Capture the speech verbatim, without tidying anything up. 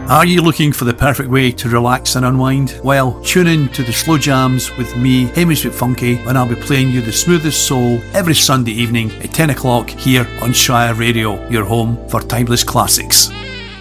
Are you looking for the perfect way to relax and unwind? Well, tune in to the Slow Jams with me, Hamish McFunky, when I'll be playing you the smoothest soul every Sunday evening at ten o'clock here on Shire Radio, your home for timeless classics.